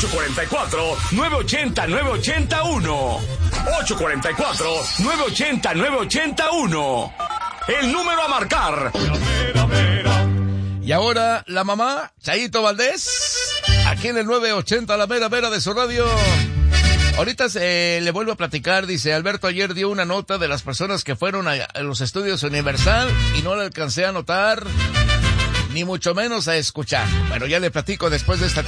844-980-981. 844-980-981. El número a marcar. Y ahora, la mamá, Chayito Valdés, aquí en el 980, la mera mera de su radio. Ahorita le vuelvo a platicar, dice Alberto, ayer dio una nota de las personas que fueron a los estudios Universal y no le alcancé a notar, ni mucho menos a escuchar. Bueno, ya le platico después de esta